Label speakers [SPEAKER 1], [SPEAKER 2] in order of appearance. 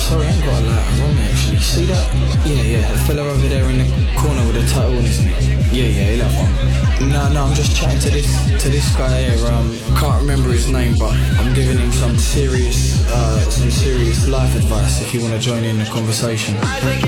[SPEAKER 1] sorry, I ain't got a light. I'm wrong actually. See that? Yeah, the fella over there in the corner with the title on his neck. Yeah, that one. No, I'm just chatting to this guy here. Can't remember his name, but I'm giving him some serious life advice if you want to join in the conversation.